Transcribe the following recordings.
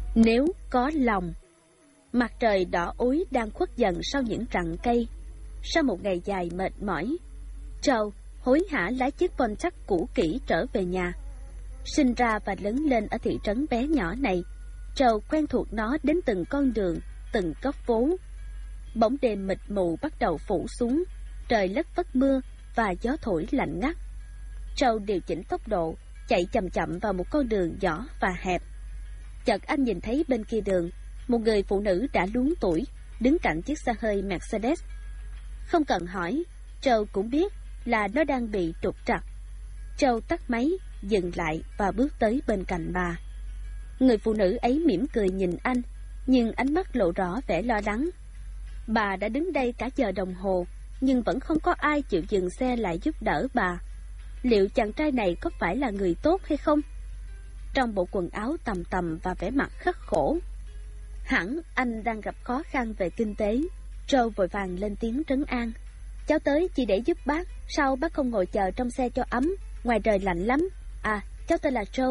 Nếu có lòng. Mặt trời đỏ úi đang khuất dần sau những rặng cây. Sau một ngày dài mệt mỏi, Joe hối hả lái chiếc Pontiac cũ kỹ trở về nhà. Sinh ra và lớn lên ở thị trấn bé nhỏ này, Joe quen thuộc nó đến từng con đường, từng góc phố. Bóng đêm mịt mù bắt đầu phủ xuống, trời lất phất mưa và gió thổi lạnh ngắt. Joe điều chỉnh tốc độ, chạy chậm chậm vào một con đường nhỏ và hẹp. Chợt anh nhìn thấy bên kia đường, một người phụ nữ đã luống tuổi, đứng cạnh chiếc xe hơi Mercedes. Không cần hỏi, Joe cũng biết là nó đang bị trục trặc. Joe tắt máy, dừng lại và bước tới bên cạnh bà. Người phụ nữ ấy mỉm cười nhìn anh, nhưng ánh mắt lộ rõ vẻ lo lắng. Bà đã đứng đây cả giờ đồng hồ, nhưng vẫn không có ai chịu dừng xe lại giúp đỡ bà. Liệu chàng trai này có phải là người tốt hay không? Trong bộ quần áo tầm tầm và vẻ mặt khắc khổ, hẳn anh đang gặp khó khăn về kinh tế. Joe vội vàng lên tiếng trấn an. Cháu tới chỉ để giúp bác, sao bác không ngồi chờ trong xe cho ấm, ngoài trời lạnh lắm. À, cháu tên là Joe.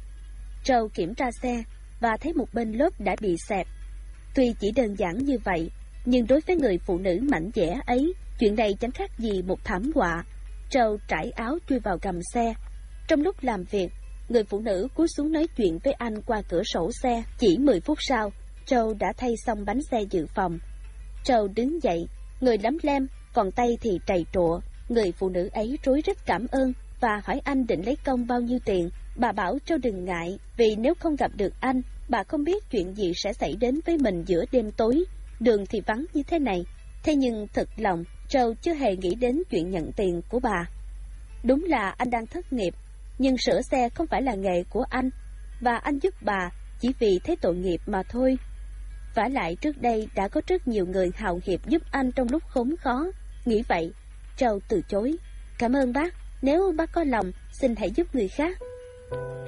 Joe kiểm tra xe và thấy một bên lốp đã bị xẹp. Tuy chỉ đơn giản như vậy, nhưng đối với người phụ nữ mảnh dẻ ấy, chuyện này chẳng khác gì một thảm họa. Joe trải áo chui vào gầm xe. Trong lúc làm việc, người phụ nữ cúi xuống nói chuyện với anh qua cửa sổ xe. Chỉ 10 phút sau, Joe đã thay xong bánh xe dự phòng. Joe đứng dậy, người lấm lem, còn tay thì trầy trụa. Người phụ nữ ấy rối rít cảm ơn và hỏi anh định lấy công bao nhiêu tiền. Bà bảo Joe đừng ngại, vì nếu không gặp được anh, bà không biết chuyện gì sẽ xảy đến với mình giữa đêm tối, đường thì vắng như thế này. Thế nhưng thực lòng, Joe chưa hề nghĩ đến chuyện nhận tiền của bà. Đúng là anh đang thất nghiệp, nhưng sửa xe không phải là nghề của anh, và anh giúp bà chỉ vì thấy tội nghiệp mà thôi. Vả lại trước đây đã có rất nhiều người hào hiệp giúp anh trong lúc khốn khó. Nghĩ vậy, Joe từ chối. Cảm ơn bác, nếu bác có lòng, xin hãy giúp người khác.